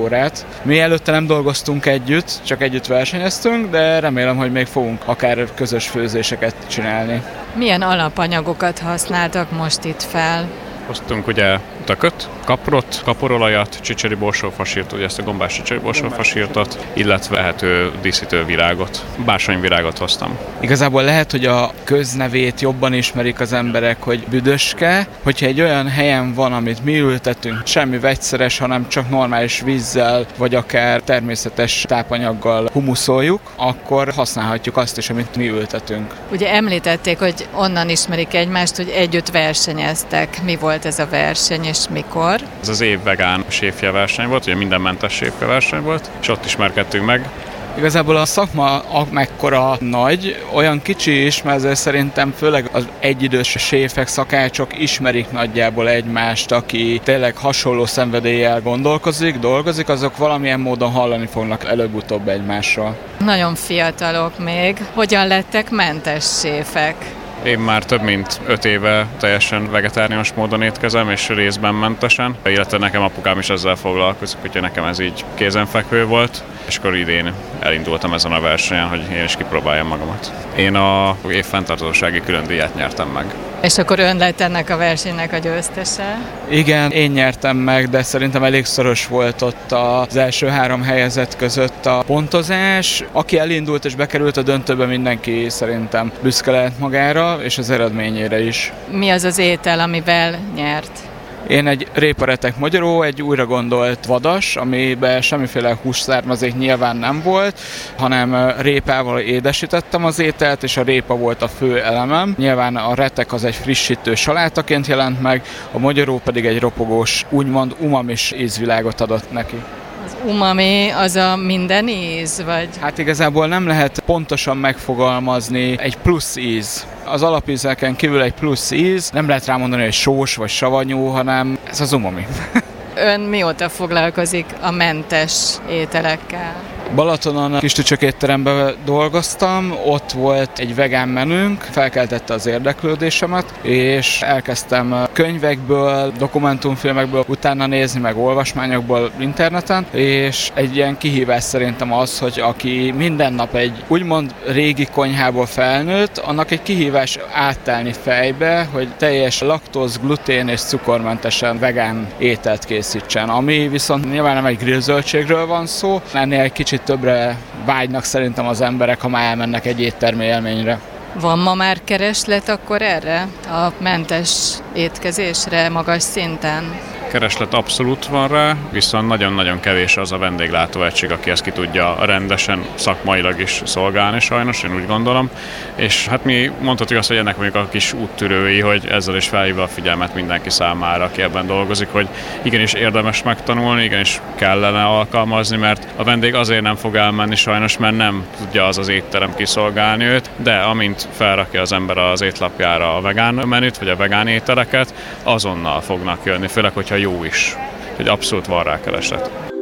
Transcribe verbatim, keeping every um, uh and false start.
órát. Mi előtte nem dolgoztunk együtt, csak együtt versenyeztünk, de remélem, hogy még fogunk akár közös főzéseket csinálni. Milyen alapanyagokat használtak most itt fel? Hoztunk ugye tököt, kaprot, kaporolajat, csicseri borsófasírt, ugye ezt a gombás csicseri borsófasírtot, illetve lehető díszítő virágot. Bársonyvirágot hoztam. Igazából lehet, hogy a köznevét jobban ismerik az emberek, hogy büdöske, hogyha egy olyan helyen van, amit mi ültetünk, semmi vegyszeres, hanem csak normális vízzel, vagy akár természetes tápanyaggal humuszoljuk, akkor használhatjuk azt is, amit mi ültetünk. Ugye említették, hogy onnan ismerik egymást, hogy együtt versenyeztek. Mi volt ez a verseny, és mikor? Ez az év vegán séfje verseny volt, ugye mindenmentes séfje verseny volt, és ott ismerkedtünk meg. Igazából a szakma amekkora nagy, olyan kicsi is, mert ezért szerintem főleg az egyidős séfek, szakácsok ismerik nagyjából egymást, aki tényleg hasonló szenvedéllyel gondolkozik, dolgozik, azok valamilyen módon hallani fognak előbb-utóbb egymásról. Nagyon fiatalok még. Hogyan lettek mentes séfek? Én már több mint öt éve teljesen vegetáriánus módon étkezem, és részben mentesen, illetve nekem apukám is ezzel foglalkozik, úgyhogy nekem ez így kézenfekvő volt, és akkor idén elindultam ezen a versenyen, hogy én is kipróbáljam magamat. Én a év fenntarthatósági külön díjat nyertem meg. És akkor ön lett ennek a versenynek a győztese? Igen, én nyertem meg, de szerintem elég szoros volt ott az első három helyezett között a pontozás. Aki elindult és bekerült a döntőbe, mindenki szerintem büszke lehet magára, és az eredményére is. Mi az az étel, amivel nyert? Én egy réparetek magyaró, egy újra gondolt vadas, amiben semmiféle hússzármazék nyilván nem volt, hanem répával édesítettem az ételt, és a répa volt a fő elemem. Nyilván a retek az egy frissítő salátaként jelent meg, a magyaró pedig egy ropogós, úgymond umamis ízvilágot adott neki. Az umami az a minden íz, vagy? Hát igazából nem lehet pontosan megfogalmazni egy plusz íz. Az alapízeken kívül egy plusz íz, nem lehet rámondani, hogy sós vagy savanyú, hanem ez az umami. Ön mióta foglalkozik a mentes ételekkel? Balatonon kis tücsök étteremben dolgoztam, ott volt egy vegán menünk, felkeltette az érdeklődésemet, és elkezdtem könyvekből, dokumentumfilmekből utána nézni, meg olvasmányokból interneten, és egy ilyen kihívás szerintem az, hogy aki minden nap egy úgymond régi konyhából felnőtt, annak egy kihívás áttelni fejbe, hogy teljes laktóz, glutén és cukormentesen vegán ételt készítsen, ami viszont nyilván nem egy grillzöldségről van szó, ennél egy kicsit többre vágynak szerintem az emberek, ha már elmennek egy éttermi élményre. Van ma már kereslet akkor erre, a mentes étkezésre magas szinten? Kereslet abszolút van rá, viszont nagyon-nagyon kevés az a vendéglátóegység, aki ezt ki tudja rendesen szakmailag is szolgálni sajnos, én úgy gondolom. És hát mi mondhatjuk azt, hogy ennek mondjuk a kis úttörői, hogy ezzel is felhívja a figyelmet mindenki számára, aki ebben dolgozik, hogy igenis érdemes megtanulni, igenis kellene alkalmazni, mert a vendég azért nem fog elmenni sajnos, mert nem tudja az az étterem kiszolgálni őt, de amint felrakja az ember az étlapjára a vegán menüt, vagy a vegán ételeket, azonnal fognak jönni, főleg, hogyha jó is. Hogy abszolút van rá kereslet.